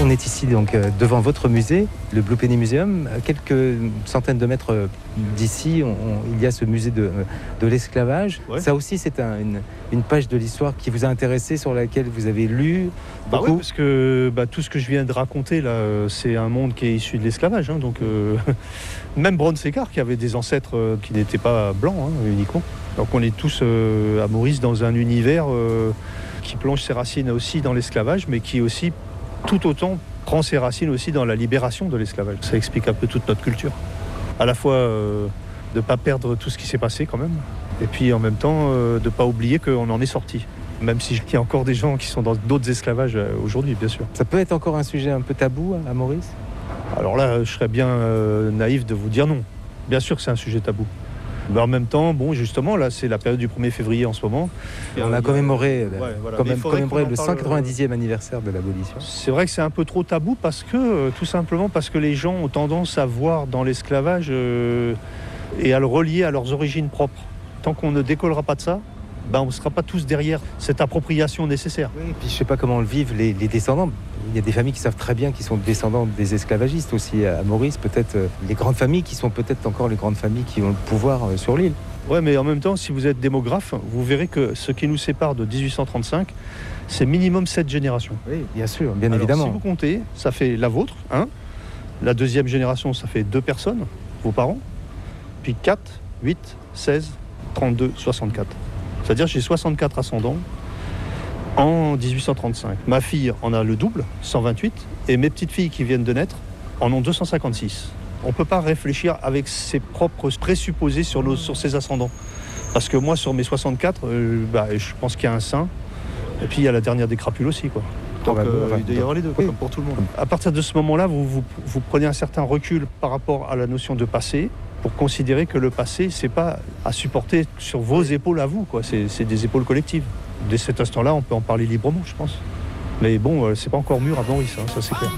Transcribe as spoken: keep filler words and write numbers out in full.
On est ici donc euh, devant votre musée, le Blue Penny Museum. À quelques centaines de mètres euh, d'ici, on, on, il y a ce musée de, de l'esclavage. Ouais. Ça aussi, c'est un, une, une page de l'histoire qui vous a intéressé, sur laquelle vous avez lu bah beaucoup. Oui, parce que bah, tout ce que je viens de raconter, là, c'est un monde qui est issu de l'esclavage. Hein, donc, euh, même Brown Séquard, qui avait des ancêtres euh, qui n'étaient pas blancs hein, uniquement. Donc on est tous euh, à Maurice dans un univers euh, qui plonge ses racines aussi dans l'esclavage, mais qui aussi, tout autant, prend ses racines aussi dans la libération de l'esclavage. Ça explique un peu toute notre culture. À la fois euh, de ne pas perdre tout ce qui s'est passé quand même, et puis en même temps euh, de ne pas oublier qu'on en est sorti. Même s'il y a encore des gens qui sont dans d'autres esclavages euh, aujourd'hui, bien sûr. Ça peut être encore un sujet un peu tabou à Maurice ? Alors là, je serais bien euh, naïf de vous dire non. Bien sûr que c'est un sujet tabou. Mais en même temps, bon, justement, là, c'est la période du premier février en ce moment. Et on a commémoré, ouais, voilà. quand même, commémoré le cent quatre-vingt-dixième anniversaire de l'abolition. C'est vrai que c'est un peu trop tabou parce que, euh, tout simplement, parce que les gens ont tendance à voir dans l'esclavage euh, et à le relier à leurs origines propres. Tant qu'on ne décollera pas de ça, ben, on ne sera pas tous derrière cette appropriation nécessaire. Oui, et puis je ne sais pas comment le vivent les, les descendants. Il y a des familles qui savent très bien qu'ils sont descendants des esclavagistes aussi à Maurice. Peut-être euh, les grandes familles qui sont peut-être encore les grandes familles qui ont le pouvoir euh, sur l'île. Oui, mais en même temps, si vous êtes démographe, vous verrez que ce qui nous sépare de dix-huit cent trente-cinq, c'est minimum sept générations. Oui, bien sûr, bien Alors, évidemment. Si vous comptez, ça fait la vôtre, hein. La deuxième génération, ça fait deux personnes, vos parents. Puis quatre, huit, seize, trente-deux, soixante-quatre. C'est-à-dire que j'ai soixante-quatre ascendants en dix-huit cent trente-cinq. Ma fille en a le double, cent vingt-huit, et mes petites filles qui viennent de naître en ont deux cent cinquante-six. On ne peut pas réfléchir avec ses propres présupposés sur, nos, sur ses ascendants. Parce que moi, sur mes soixante-quatre, euh, bah, je pense qu'il y a un saint, et puis il y a la dernière des crapules aussi, quoi. Donc euh, il doit y avoir les deux, quoi, oui. Comme pour tout le monde. À partir de ce moment-là, vous, vous, vous prenez un certain recul par rapport à la notion de passé, pour considérer que le passé, c'est pas à supporter sur vos épaules à vous, quoi. C'est, c'est des épaules collectives. Dès cet instant-là, on peut en parler librement, je pense. Mais bon, euh, c'est pas encore mûr à Maurice, hein, ça c'est clair.